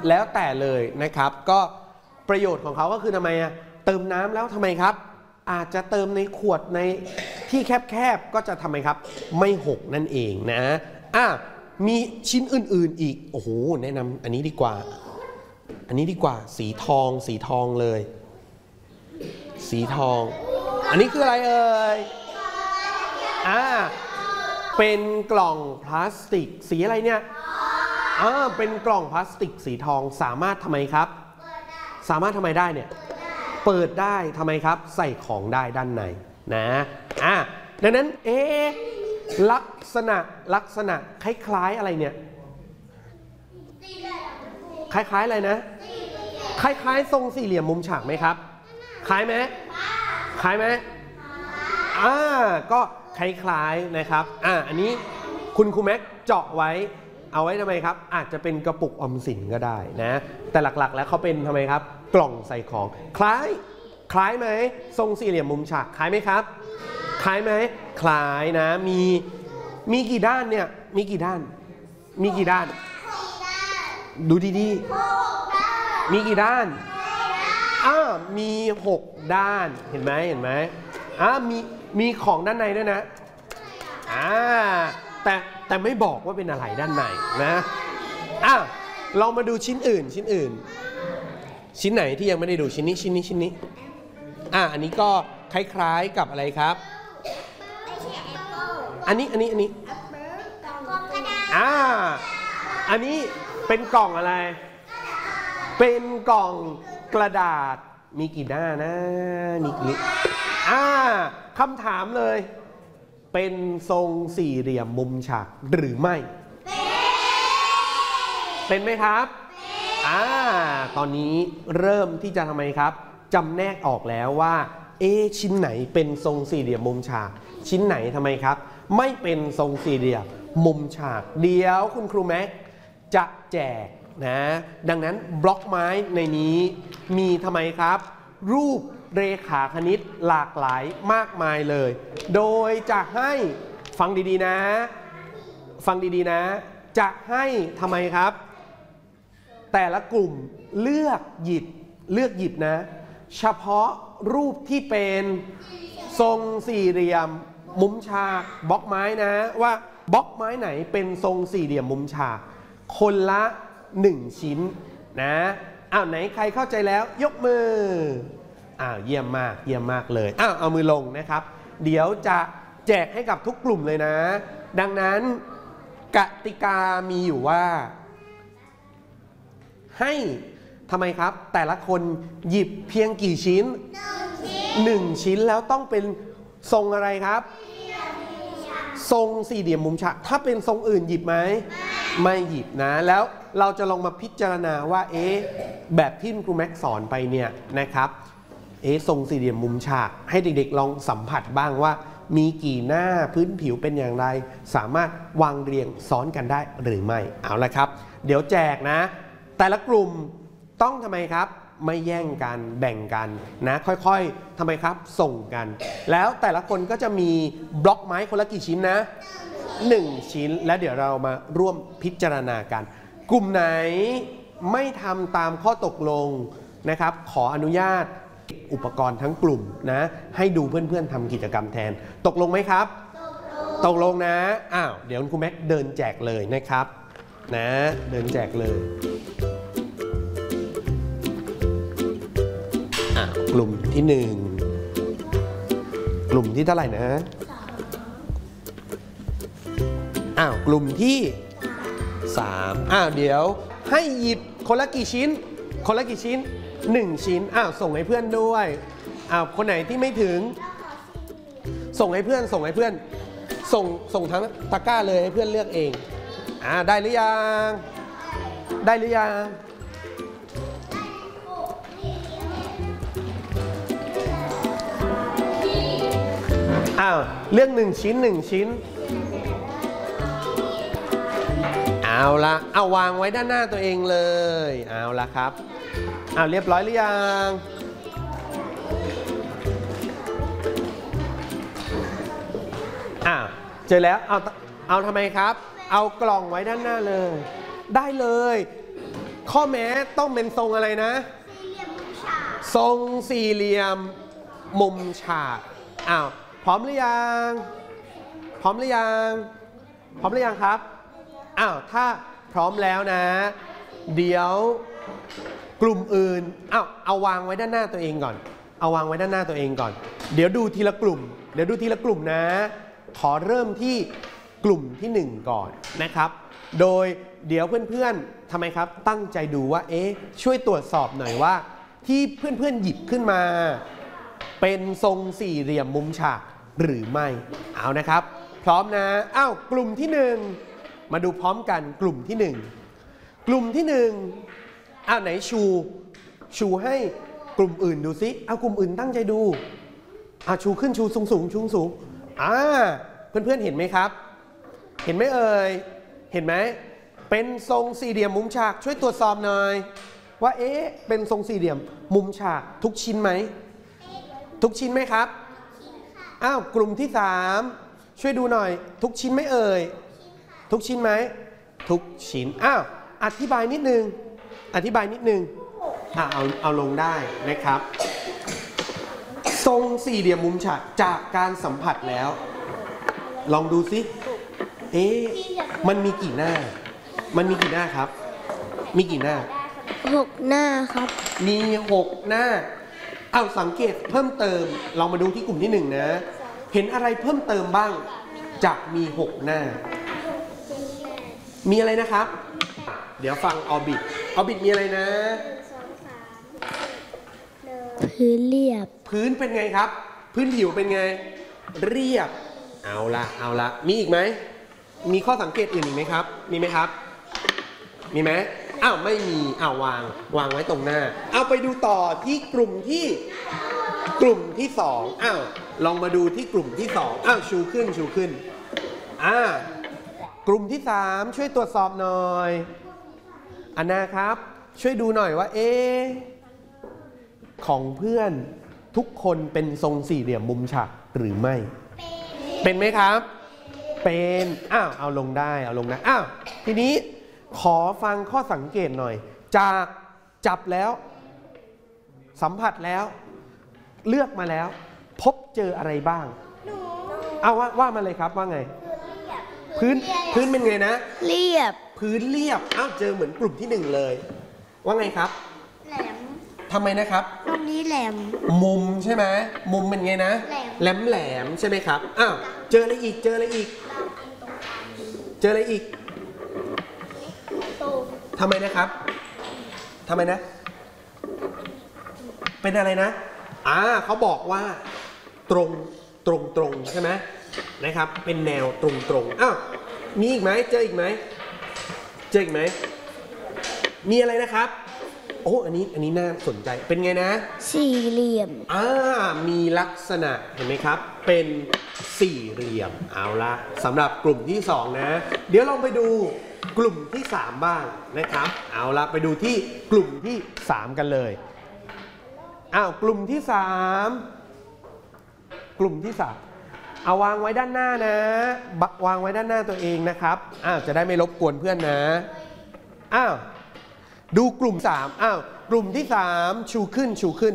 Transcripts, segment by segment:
แล้วแต่เลยนะครับก็ประโยชน์ของเขาก็คือทำไมเติมน้ำแล้วทำไมครับอาจจะเติมในขวดในที่แคบๆก็จะทำไมครับไม่หกนั่นเองนะมีชิ้นอื่นๆอีกโอ้โหแนะนำอันนี้ดีกว่าสีทองเลยสีทองอันนี้คืออะไรเอ่ยเป็นกล่องพลาสติกสีอะไรเนี่ยเป็นกล่องพลาสติกสีทองสามารถทำไมครับสามารถทำไมได้เนี่ยเปิดได้ทำไมครับใส่ของได้ด้านในนะดังนั้นลักษณะคล้ายๆอะไรเนี่ยคล้ายๆอะไรนะคล้ายๆทรงสี่เหลี่ยมมุมฉากไหมครับคล้ายไหมก็คล้ายๆนะครับอันนี้คุณครูแม็กเจาะไว้เอาไว้ทำไมครับอาจจะเป็นกระปุกออมสินก็ได้นะแต่หลักๆแล้วเขาเป็นทำไมครับกล่องใส่ของคล้ายไหมทรงสี่เหลี่ยมมุมฉากคล้ายไหมครับคล้ายไหมคล้ายนะมีกี่ด้านเนี่ยมีกี่ด้านดูดีๆมีกี่ด้านมี6ด้านเห็นไหมมีของด้านในด้วยนะแต่ไม่บอกว่าเป็นอะไรด้านในนะลองมาดูชิ้นอื่นชิ้นไหนที่ยังไม่ได้ดูชิ้นนี้อันนี้ก็คล้ายๆกับอะไรครับอันนี้อันนี้เป็นกล่องอะไรเป็นกล่องกระดาษมีกี่หน้านะมีกี่คำถามเลยเป็นทรงสี่เหลี่ยมมุมฉากหรือไม่เป็นไหมครับตอนนี้เริ่มที่จะทำไมครับจำแนกออกแล้วว่าชิ้นไหนเป็นทรงสี่เหลี่ยมมุมฉากชิ้นไหนทำไมครับไม่เป็นทรงสี่เหลี่ยมมุมฉากเดี๋ยวคุณครูแม็กจะแจกนะดังนั้นบล็อกไม้ในนี้มีทำไมครับรูปเรขาคณิตหลากหลายมากมายเลยโดยจะให้ฟังดีๆนะจะให้ทำไมครับแต่ละกลุ่มเลือกหยิบนะเฉพาะรูปที่เป็นทรงสี่เหลี่ยมมุมฉากบล็อกไม้นะว่าบล็อกไม้ไหนเป็นทรงสี่เหลี่ยมมุมฉากคนละ1ชิ้นนะไหนใครเข้าใจแล้วยกมือเยี่ยมมากเลยเอามือลงนะครับเดี๋ยวจะแจกให้กับทุกกลุ่มเลยนะดังนั้นกติกามีอยู่ว่าให้ทำไมครับแต่ละคนหยิบเพียงกี่ชิ้น1ชิ้นแล้วต้องเป็นทรงอะไรครับทรงสี่เหลี่ยมมุมฉากถ้าเป็นทรงอื่นหยิบไหมไม่หยิบนะแล้วเราจะลองมาพิจารณาว่าแบบที่ครูแม็กสอนไปเนี่ยนะครับทรงสี่เหลี่ยมมุมฉากให้เด็กๆลองสัมผัสบ้างว่ามีกี่หน้าพื้นผิวเป็นอย่างไรสามารถวางเรียงซ้อนกันได้หรือไม่เอาละครับเดี๋ยวแจกนะแต่ละกลุ่มต้องทำไมครับไม่แย่งกันแบ่งกันนะค่อยๆทำไมครับส่งกันแล้วแต่ละคนก็จะมีบล็อกไม้คนละกี่ชิ้นนะ1ชิ้นและเดี๋ยวเรามาร่วมพิจารณากันกลุ่มไหนไม่ทำตามข้อตกลงนะครับขออนุญาตอุปกรณ์ทั้งกลุ่มนะให้ดูเพื่อนๆทำกิจกรรมแทนตกลงไหมครับตกลงนะเดี๋ยวคุณแม็กเดินแจกเลยนะครับนะเดินแจกเลยกลุ่มที่1กลุ่มที่เท่าไหร่นะกลุ่มที่3เดี๋ยวให้หยิบคนละกี่ชิ้น1ชิ้นส่งให้เพื่อนด้วยคนไหนที่ไม่ถึงส่งให้เพื่อนส่งทั้งตะกร้าเลยให้เพื่อนเลือกเองได้หรือยังเลือก1ชิ้นเอาละวางไว้ด้านหน้าตัวเองเลยเอาละครับเรียบร้อยหรือยังเจอแล้วเอาทำไมครับเอากล่องไว้ด้านหน้าเลยได้เลยข้อแม้ต้องเป็นทรงอะไรนะทรงสี่เหลี่ยมมุมฉากอ้าวพร้อมหรือยังพร้อมหรือยังพร้อมหรือยังครับอ้าวถ้าพร้อมแล้วนะเดี๋ยวกลุ่มอื่นเอาวางไว้ด้านหน้าตัวเองก่อนเอาวางไว้ด้านหน้าตัวเองก่อนเดี๋ยวดูทีละกลุ่มนะขอเริ่มที่กลุ่มที่1ก่อนนะครับโดยเดี๋ยวเพื่อนๆทำไมครับตั้งใจดูว่าช่วยตรวจสอบหน่อยว่าที่เพื่อนๆหยิบขึ้นมาเป็นทรงสี่เหลี่ยมมุมฉากหรือไม่เอานะครับพร้อมนะกลุ่มที่1มาดูพร้อมกันกลุ่มที่1กลุ่มที่1ไหนชูให้กลุ่มอื่นดูซิกลุ่มอื่นตั้งใจดูชูขึ้นชูสูงเพื่อนๆเห็นไหมครับเห็นไหมเอ่ยเห็นไหมเป็นทรงสี่เหลี่ยมมุมฉากช่วยตรวจสอบหน่อยว่าเป็นทรงสี่เหลี่ยมมุมฉากทุกชิ้นไหมทุกชิ้นไหมครับกลุ่มที่3ช่วยดูหน่อยทุกชิ้นไหมเอ่ยทุกชิ้นไหมทุกชิ้นอธิบายนิดนึงเอาลงได้นะครับทรงสี่เหลี่ยมมุมฉากจากการสัมผัสแล้วลองดูสิมันมีกี่หน้าครับมีกี่หน้า 6 หน้าครับมี6หน้าสังเกตเพิ่มเติมเรามาดูที่กลุ่มที่1นะเห็นอะไรเพิ่มเติมบ้างจากมี6หน้ามีอะไรนะครับเดี๋ยวฟังออบิทมีอะไรนะพื้นเรียบพื้นเป็นไงครับพื้นผิวเป็นไงเรียบเอาละมีอีกไหมมีข้อสังเกตอื่นอีกไหมครับมีไหมครับมีไหมไม่มีวางไว้ตรงหน้าไปดูต่อที่กลุ่มที่2ลองมาดูที่กลุ่มที่2ชูขึ้นกลุ่มที่3ช่วยตรวจสอบหน่อยอันนะครับช่วยดูหน่อยว่าของเพื่อนทุกคนเป็นทรงสี่เหลี่ยมมุมฉากหรือไม่เป็นไหมครับเป็นเอาลงได้ทีนี้ขอฟังข้อสังเกตหน่อยจากจับแล้วสัมผัสแล้วเลือกมาแล้วพบเจออะไรบ้างว่ามาเลยครับว่าไงพื้นเป็นไงนะเรียบพื้นเรียบเจอเหมือนกลุ่มที่1เลยว่าไงครับแหลมทำไมนะครับตรงนี้แหลมมุมใช่ไหมมุมเป็นไงนะแหลมใช่ไหมครับเจออะไรอีกทำไมนะครับทำไมนะเป็นอะไรนะเขาบอกว่าตรงใช่ไหมนะครับเป็นแนวตรงมีอีกไหมเจออีกไหมมีอะไรนะครับอันนี้น่าสนใจเป็นไงนะสี่เหลี่ยมมีลักษณะเห็นไหมครับเป็นสี่เหลี่ยมเอาละสำหรับกลุ่มที่2นะเดี๋ยวลองไปดูกลุ่มที่3บ้างนะครับเอาละไปดูที่กลุ่มที่3กันเลยกลุ่มที่3เอาวางไว้ด้านหน้านะวางไว้ด้านหน้าตัวเองนะครับจะได้ไม่รบกวนเพื่อนนะดูกลุ่ม3กลุ่มที่3ชูขึ้น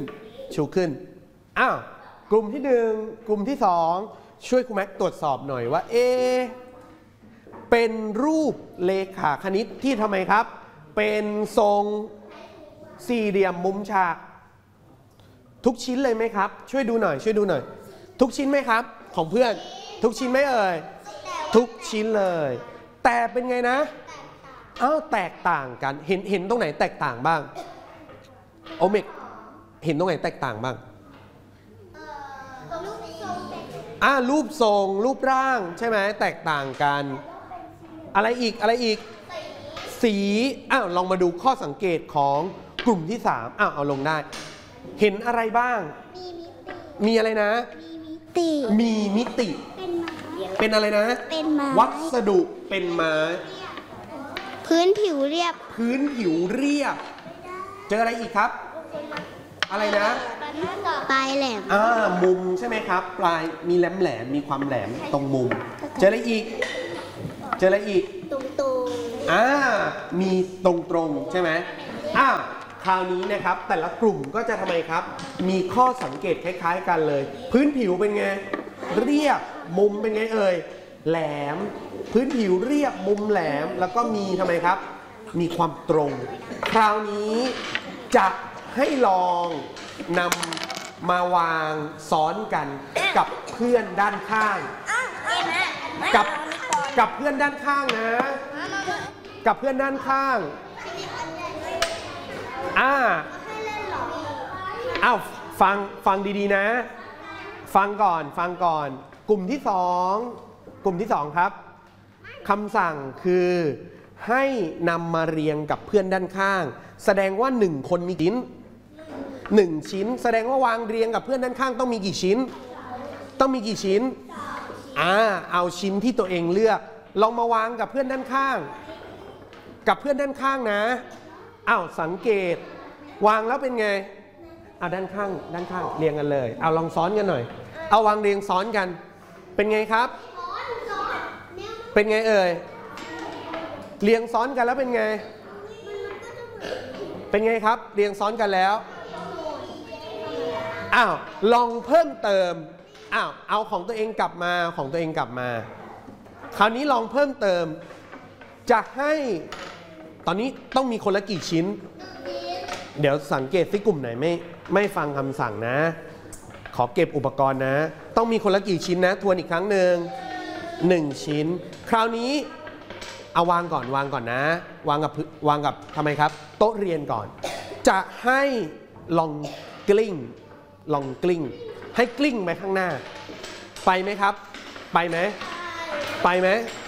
กลุ่มที่1กลุ่มที่2ช่วยครูแม็กตรวจสอบหน่อยว่าเป็นรูปเลขาคณิตที่ทำไมครับเป็นทรงสี่เหลี่ยมมุมฉากทุกชิ้นเลยไหมครับช่วยดูหน่อยทุกชิ้นไหมครับของเพื่อนทุกชิ้นไหมเอ่ยทุกชิ้นเลยแต่เป็นไงนะแตกต่างกันเห็นตรงไหนแตกต่างบ้างโอเมกเห็นตรงไหนแตกต่างบ้างรูปทรงรูปร่างใช่ไหมแตกต่างกันอะไรอีกสีลองมาดูข้อสังเกตของกลุ่มที่3เอาลงได้เห็นอะไรบ้างมีอะไรนะมีมิติเป็นอะไรนะเป็นไม้วัสดุเป็นไม้พื้นผิวเรียบเจออะไรอีกครับอะไรนะปลายแหลมมุมใช่ไหมครับปลายมีแหลมมีความแหลมตรงมุมเจออะไรอีกตมีตรงๆใช่ไหมคราวนี้นะครับแต่ละกลุ่มก็จะทำไมครับมีข้อสังเกตคล้ายๆกันเลยพื้นผิวเป็นไงเรียบมุมเป็นไงเอ่ยแหลมพื้นผิวเรียบมุมแหลมแล้วก็มีทำไมครับมีความตรงคราวนี้จะให้ลองนำมาวางซ้อนกันกับเพื่อนด้านข้างกับเพื่อนด้านข้างนะกับเพื่อนด้านข้างฟังดีๆนะฟังก่อนกลุ่มที่สองครับคำสั่งคือให้นำมาเรียงกับเพื่อนด้านข้างแสดงว่า1คนมีชิ้น1ชิ้นแสดงว่าวางเรียงกับเพื่อนด้านข้างต้องมีกี่ชิ้นเอาชิ้นที่ตัวเองเลือกลองมาวางกับเพื่อนด้านข้างนะสังเกตวางแล้วเป็นไงด้านข้างเรียงกันเลยลองซ้อนกันหน่อยเอาวางเรียงซ้อนกันเป็นไงครับเป็นไงเอ่ยเรียงซ้อนกันแล้วเป็นไงครับเรียงซ้อนกันแล้วลองเพิ่มเติมเอาของตัวเองกลับมาคราวนี้ลองเพิ่มเติมจะให้ตอนนี้ต้องมีคนละกี่ชิ้นเดี๋ยวสังเกตที่กลุ่มไหนไม่ฟังคำสั่งนะขอเก็บอุปกรณ์นะต้องมีคนละกี่ชิ้นนะทวนอีกครั้งหนึ่ง1ชิ้นคราวนี้เอาวางก่อนนะวางกับทำไมครับโต๊ะเรียนก่อนจะให้ลองกลิ้งให้กลิ้งไปข้างหน้าไปไหมครับไปไหม